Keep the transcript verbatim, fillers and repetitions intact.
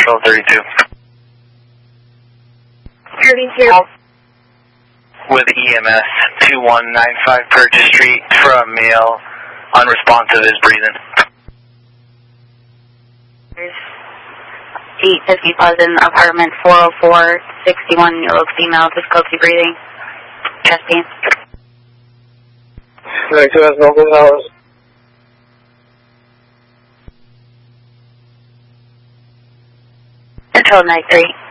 Control thirty-two. thirty-two. With E M S two one nine five Purchase Street from male, unresponsive, is breathing. eight fifty Pleasant, apartment four oh four, sixty-one-year-old female, difficulty breathing, chest pain. ninety-two has local hours. Control ninety-three.